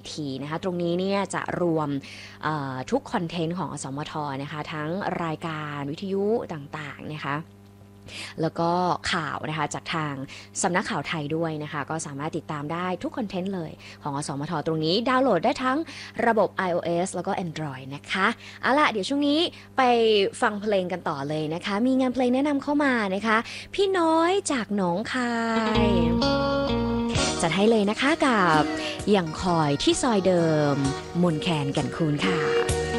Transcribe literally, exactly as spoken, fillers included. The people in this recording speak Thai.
ทีนะคะตรงนี้เนี่ยจะรวมทุกคอนเทนต์ของอสมทนะคะทั้งรายการวิทยุต่างๆนะคะแล้วก็ข่าวนะคะจากทางสำนักข่าวไทยด้วยนะคะก็สามารถติดตามได้ทุกคอนเทนต์เลยของอสมทตรงนี้ดาวน์โหลดได้ทั้งระบบ iOS แล้วก็ Android นะคะเอาล่ะเดี๋ยวช่วงนี้ไปฟังเพลงกันต่อเลยนะคะมีงานเพลงแนะนำเข้ามานะคะพี่น้อยจากหนองคายจัดให้เลยนะคะกับอย่างคอยที่ซอยเดิมมนแคนแก่นคูนค่ะ